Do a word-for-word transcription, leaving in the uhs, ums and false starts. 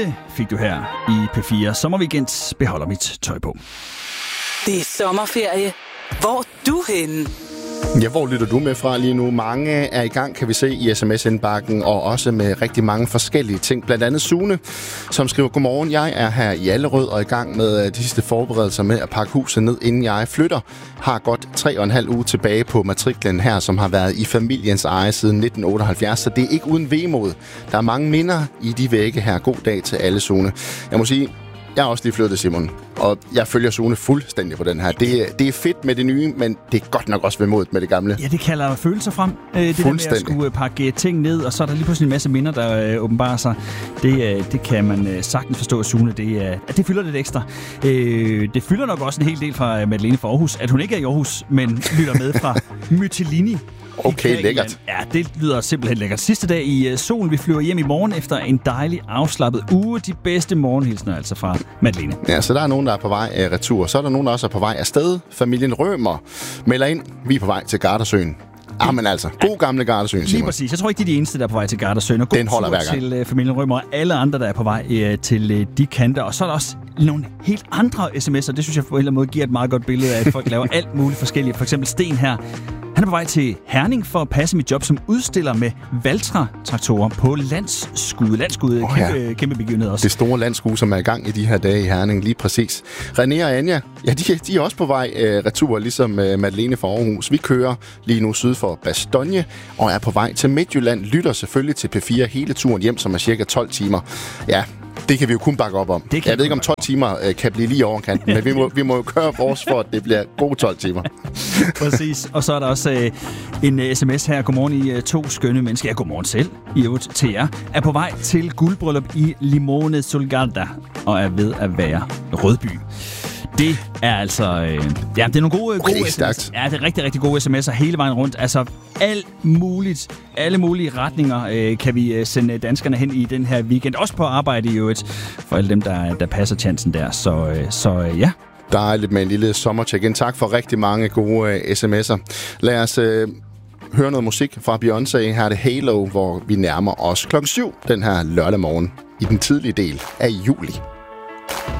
Mille fik du her i P fire Sommerweekend. Beholder mit tøj på. Det er sommerferie. Hvor er du henne? Ja, hvor lytter du med fra lige nu? Mange er i gang, kan vi se, i sms-indbakken, og også med rigtig mange forskellige ting. Blandt andet Sune, som skriver: Godmorgen, jeg er her i Allerød og i gang med de sidste forberedelser med at pakke huset ned, inden jeg flytter. Har godt tre og en halv uge tilbage på matriklen her, som har været i familiens eje siden nitten otteoghalvfjerds, så det er ikke uden vemod. Der er mange minder i de vægge her. God dag til alle, Sune. Jeg må sige, jeg har også lige flyttet, Simon, og jeg følger Sune fuldstændig på den her. Det, det er fedt med det nye, men det er godt nok også vemodigt med det gamle. Ja, det kalder følelser frem. Det der med at skulle pakke ting ned, og så er der lige pludselig en masse minder, der øh, åbenbarer sig. Det, det kan man øh, sagtens forstå, at Sune, det, øh, det fylder lidt ekstra. Øh, det fylder nok også en hel del fra Madeleine fra Aarhus, at hun ikke er i Aarhus, men lytter med fra Mytilini. Okay, lækkert. Ja, det lyder simpelthen lækkert. Sidste dag i uh, solen. Vi flyver hjem i morgen efter en dejlig afslappet uge. De bedste morgenhilsner altså fra Madeleine. Ja, så der er nogen, der er på vej uh, retur. Så er der nogen, der også er på vej afsted. Familien Rømer melder ind. Vi er på vej til Gardasøen. Ah, men altså, god gamle Gardasøen, Simon. Lige præcis. Jeg tror ikke, de er de eneste, der er på vej til Gardasøen. Og god Den holder hver gang. til uh, familien Rømer og alle andre, der er på vej uh, til uh, de kanter. Og så er der også nogle helt andre sms'er. Det synes jeg på en eller anden måde giver et meget godt billede af, at folk laver alt muligt forskelligt. For eksempel Sten her. Han er på vej til Herning for at passe mit job som udstiller med Valtra-traktorer på landsskue. Landsskue, oh, ja. kæmpe, kæmpe begivenhed også. Det store landskue, som er i gang i de her dage i Herning, lige præcis. René og Anja, ja, de, de er også på vej øh, retur, ligesom øh, Madeleine fra Aarhus. Vi kører lige nu syd for Bastogne og er på vej til Midtjylland. Lytter selvfølgelig til P fire hele turen hjem, som er cirka tolv timer. Ja, det kan vi jo kun bakke op om. Jeg ved ikke, om tolv timer øh, kan blive lige overkanten, men vi må, vi må jo køre vores for, at det bliver gode tolv timer. Præcis. Og så er der også øh, en uh, sms her. Godmorgen, I uh, to skønne mennesker. Ja, godmorgen selv, i øvrigt til jer. Er på vej til guldbryllup i Limone Solgarda og er ved at være Rødby. Det er altså... Øh, ja, det er nogle gode, gode sms'er. Ja, det er rigtig, rigtig gode sms'er hele vejen rundt. Altså, alt muligt, alle mulige retninger øh, kan vi øh, sende danskerne hen i den her weekend. Også på arbejde i øvrigt, for alle dem, der, der passer chancen der. Så, øh, så øh, ja. Dejligt med en lille sommercheck-in. Tak for rigtig mange gode øh, sms'er. Lad os øh, høre noget musik fra Beyoncé. Her er det Halo, hvor vi nærmer os klokken syv den her lørdag morgen i den tidlige del af juli.